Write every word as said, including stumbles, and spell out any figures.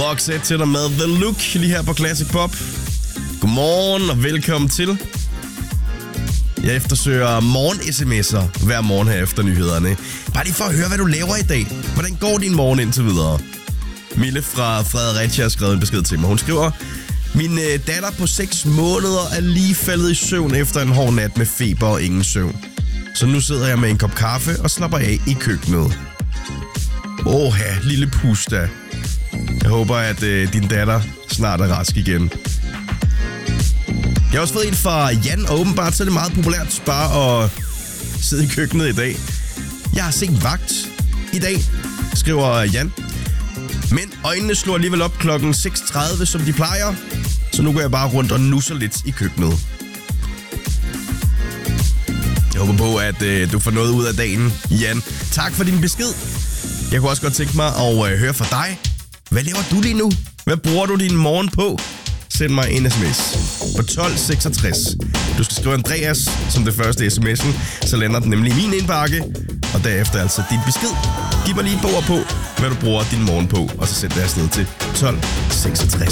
Roxette til dig med The Look lige her på Classic Pop. Godmorgen og velkommen til. Jeg eftersøger morgen-sms'er hver morgen her efter nyhederne. Bare lige for at høre, hvad du laver i dag. Hvordan går din morgen indtil videre? Mille fra Fredericia har skrevet en besked til mig. Hun skriver: Min øh, datter på seks måneder er lige faldet i søvn efter en hård nat med feber og ingen søvn. Så nu sidder jeg med en kop kaffe og slapper af i køkkenet. Åh, lille pusta. Jeg håber, at øh, din datter snart er rask igen. Jeg har også fået en fra Jan, og åbenbart så er det meget populært bare at sidde i køkkenet i dag. Jeg har set vagt i dag, skriver Jan. Men øjnene slår alligevel op klokken seks tredive, som de plejer. Så nu går jeg bare rundt og nusser lidt i køkkenet. Jeg håber på, at øh, du får noget ud af dagen, Jan. Tak for din besked. Jeg kunne også godt tænke mig at øh, høre fra dig. Hvad laver du lige nu? Hvad bruger du din morgen på? Send mig en sms på tolv seksogtres. Du skal skrive Andreas som det første sms'en, så lander den nemlig i min indbakke. Og derefter altså din besked. Giv mig lige et ord på, hvad du bruger din morgen på, og så send det afsted til tolv seksogtres.